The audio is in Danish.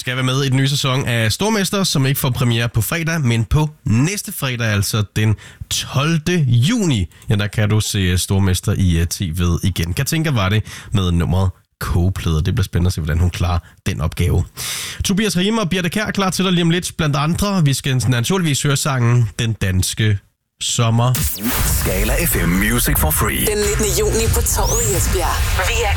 skal være med i den nye sæson af Stormester, som ikke får premiere på fredag, men på næste fredag, altså den 12. juni. Ja, der kan du se Stormester i tv'et igen. Katinka var det med nummeret kogeplade. Det bliver spændende at se, hvordan hun klarer den opgave. Tobias Rahim og Birte Kjær er klar til dig lige om lidt. Blandt andre, vi skal naturligvis høre sangen Den Danske Sommer. Skala FM Music for Free. Den 19. juni på Torvet i Esbjerg. Vi er